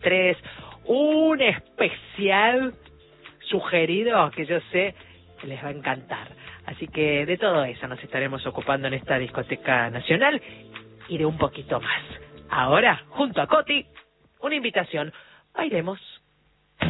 3, un especial sugerido que yo sé que les va a encantar. Así que de todo eso nos estaremos ocupando en esta discoteca nacional y de un poquito más. Ahora, junto a Coti, una invitación. Bailemos.